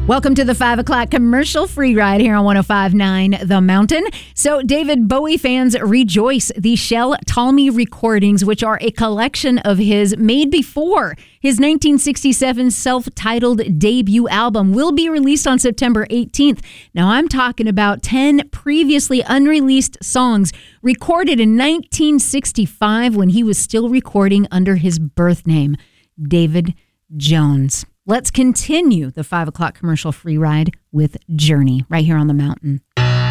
Welcome to the 5 o'clock commercial free ride here on 105.9 The Mountain. So David Bowie fans rejoice. The Shel Talmy recordings, which are a collection of his made before his 1967 self-titled debut album, will be released on September 18th. Now I'm talking about 10 previously unreleased songs recorded in 1965 when he was still recording under his birth name, David Jones. Let's continue the 5 o'clock commercial free ride with Journey right here on the mountain.